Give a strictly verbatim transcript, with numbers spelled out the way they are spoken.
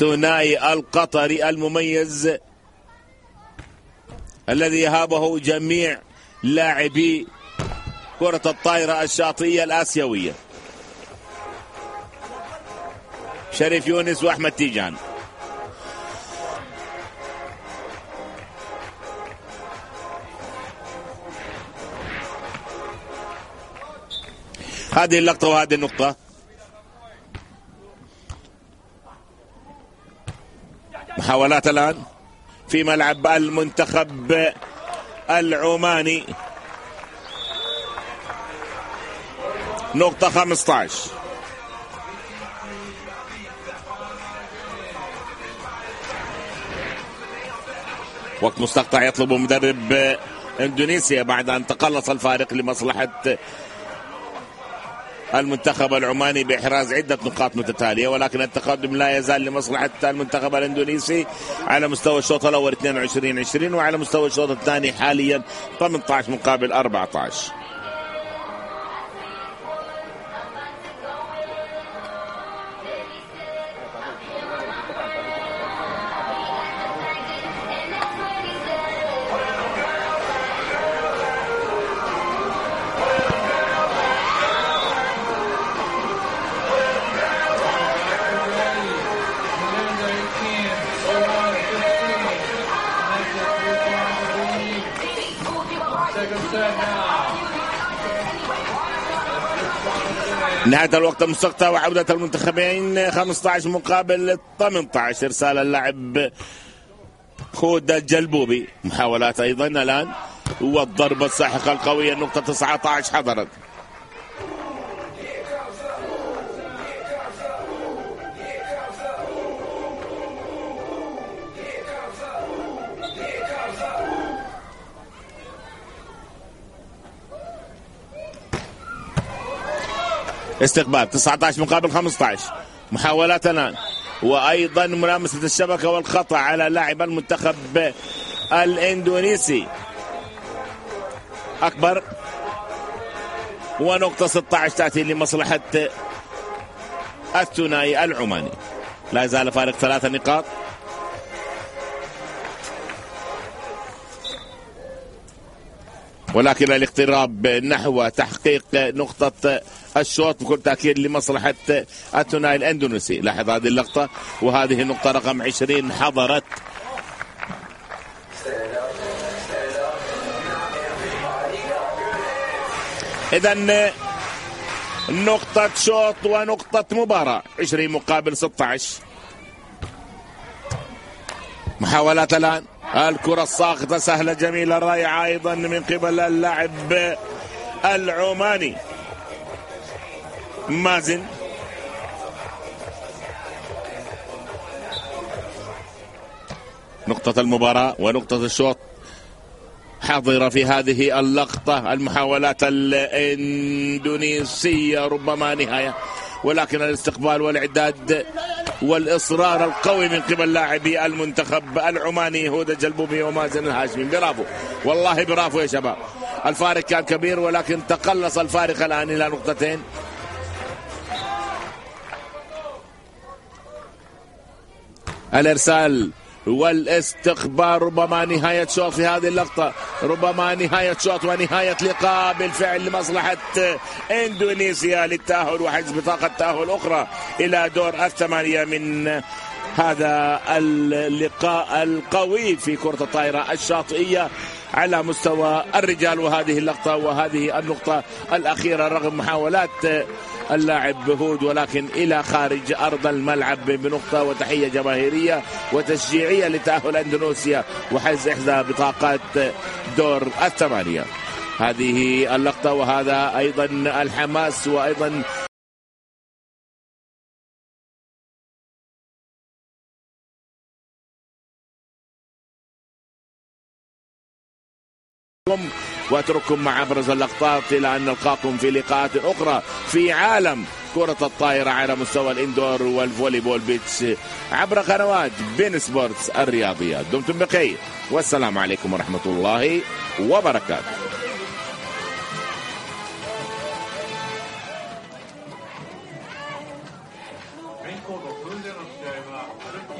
الثنائي القطري المميز الذي يهابه جميع لاعبي كرة الطائرة الشاطئية الآسيوية، شريف يونس وأحمد تيجان. هذه اللقطة وهذه النقطة. محاولات الآن في ملعب المنتخب العماني. نقطة خمسة عشر. وقت مستقطع يطلب مدرب اندونيسيا بعد ان تقلص الفارق لمصلحة المنتخب العماني باحراز عدة نقاط متتالية، ولكن التقدم لا يزال لمصلحة المنتخب الاندونيسي على مستوى الشوط الاول اثنين وعشرين عشرين، وعلى مستوى الشوط الثاني حاليا ثمانية عشر مقابل أربعة عشر. نهاية الوقت المستقطع وعودة المنتخبين خمسة عشر مقابل ثمانية عشر. ارسال اللاعب هود الجلبوبي. محاولات ايضا الان والضربة الساحقة القوية. النقطة تسعة عشر حضرت. استقبال تسعة عشر مقابل خمسة عشر. محاولات الآن وأيضا ملامسة الشبكة والخطأ على لاعب المنتخب الإندونيسي أكبر. ونقطة ستة عشر تأتي لمصلحة الثنائي العماني. لا يزال فارق ثلاثة نقاط. ولكن الاقتراب نحو تحقيق نقطة الشوط بكل تأكيد لمصلحة الثنائي الإندونيسي. لاحظ هذه اللقطة وهذه النقطة رقم عشرين حضرت. إذن نقطة شوط ونقطة مباراة. عشرين مقابل ستة عشر. محاولات الآن. الكرة الساقطة سهلة جميلة رائعة أيضا من قبل اللاعب العماني مازن. نقطة المباراة ونقطة الشوط حاضرة في هذه اللقطة. المحاولات الإندونيسية ربما نهاية، ولكن الاستقبال والإعداد والإصرار القوي من قبل لاعبي المنتخب العماني هود الجلبوبي ومازن الهاشمي. برافو والله برافو يا شباب. الفارق كان كبير ولكن تقلص الفارق الآن إلى نقطتين. الإرسال والاستقبال ربما نهاية شوط في هذه اللقطة، ربما نهاية شوط ونهاية لقاء بالفعل لمصلحة إندونيسيا للتأهل وحجز بطاقة تأهل أخرى إلى دور الثمانية من هذا اللقاء القوي في كرة الطائرة الشاطئية على مستوى الرجال. وهذه اللقطة وهذه النقطة الأخيرة رغم محاولات اللاعب هود ولكن إلى خارج أرض الملعب بنقطة. وتحية جماهيرية وتشجيعية لتأهل إندونيسيا وحجز إحدى بطاقات دور الثمانية. هذه اللقطة وهذا أيضا الحماس وأيضا واترككم مع ابرز اللقطات الى ان نلقاكم في لقاءات اخرى في عالم كرة الطائرة على مستوى الاندور والفولي بول بيتش عبر قنوات بين سبورتس الرياضية. دمتم بخير والسلام عليكم ورحمة الله وبركاته.